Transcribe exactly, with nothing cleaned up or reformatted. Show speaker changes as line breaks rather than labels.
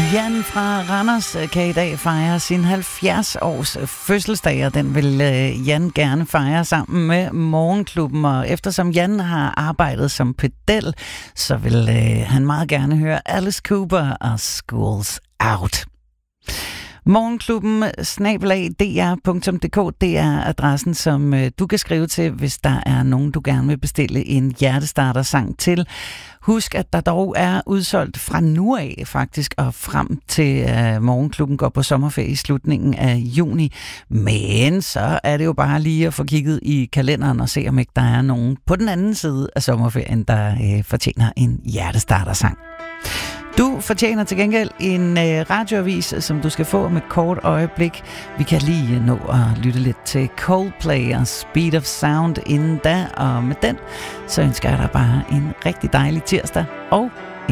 Jan fra Randers kan i dag fejre sin halvfjerds års fødselsdag, og den vil Jan gerne fejre sammen med Morgenklubben. Og eftersom Jan har arbejdet som pedel, så vil han meget gerne høre Alice Cooper og Schools Out. Morgenklubben snabel-a d r punktum d k, det er adressen, som du kan skrive til, hvis der er nogen, du gerne vil bestille en hjertestarter-sang til. Husk, at der dog er udsolgt fra nu af faktisk, og frem til uh, Morgenklubben går på sommerferie i slutningen af juni. Men så er det jo bare lige at få kigget i kalenderen og se, om ikke der er nogen på den anden side af sommerferien, der uh, fortjener en hjertestarter-sang. Du fortjener til gengæld en øh, radioavis, som du skal få med kort øjeblik. Vi kan lige nå at lytte lidt til Coldplay og Speed of Sound inden da, og med den, så ønsker jeg dig bare en rigtig dejlig tirsdag og